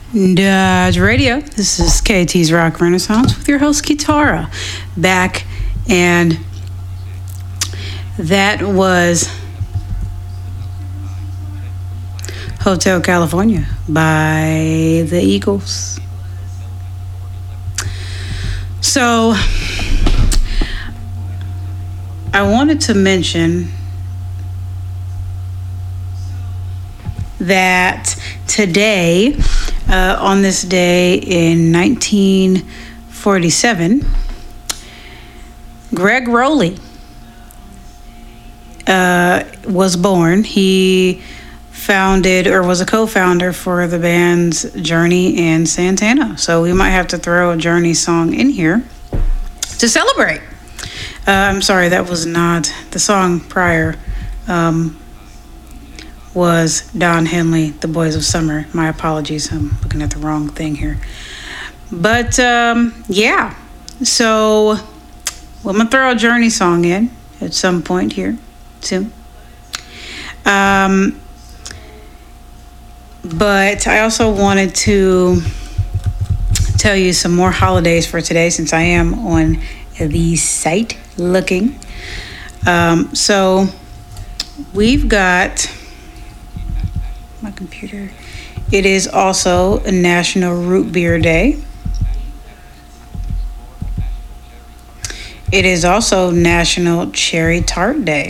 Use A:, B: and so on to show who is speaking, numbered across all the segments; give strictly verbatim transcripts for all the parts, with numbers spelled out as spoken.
A: Dodge Radio. This is K T's Rock Renaissance with your host Kitara back, and that was Hotel California by the Eagles. So I wanted to mention that today, uh, on this day in nineteen forty-seven, Gregg Rolie uh, was born. He founded or was a co-founder for the bands Journey and Santana. So we might have to throw a Journey song in here to celebrate. Uh, I'm sorry, that was not the song prior. Um, was Don Henley, The Boys of Summer. My apologies, I'm looking at the wrong thing here. But um, yeah, so I'm gonna throw a Journey song in at some point here soon. Um, but I also wanted to tell you some more holidays for today, since I am on the site looking. Um, so we've got my computer. It is also a National Root Beer Day. It is also National Cherry Tart Day.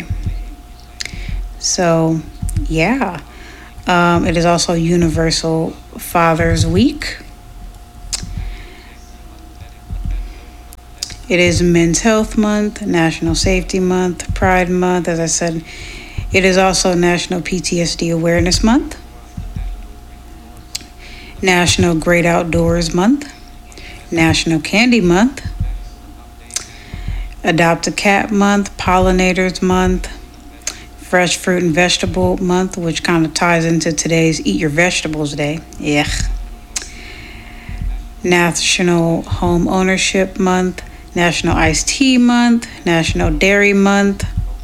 A: So, yeah. Um, it is also Universal Father's Week. It is Men's Health Month, National Safety Month, Pride Month. As I said, it is also National P T S D Awareness Month, National Great Outdoors Month, National Candy Month, Adopt a Cat Month, Pollinators Month, Fresh Fruit and Vegetable Month, which kind of ties into today's Eat Your Vegetables Day. Yeah. National Home Ownership Month, National Iced Tea Month, National Dairy Month,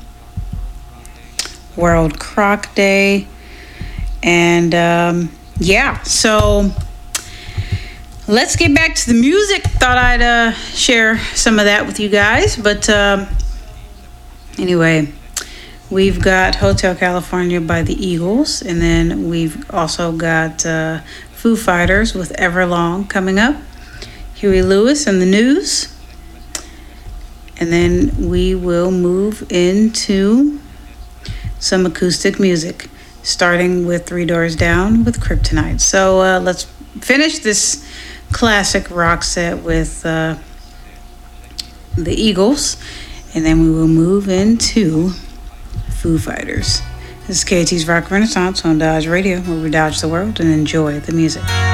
A: World Croc Day, and um, yeah, so let's get back to the music. Thought I'd uh, share some of that with you guys, but um, anyway, we've got Hotel California by the Eagles, and then we've also got uh, Foo Fighters with Everlong coming up, Huey Lewis and the News, and then we will move into some acoustic music, starting with Three Doors Down with Kryptonite. So uh, let's finish this classic rock set with uh, the Eagles, and then we will move into Foo Fighters. This is K T's Rock Renaissance on Dodge Radio, where we dodge the world and enjoy the music.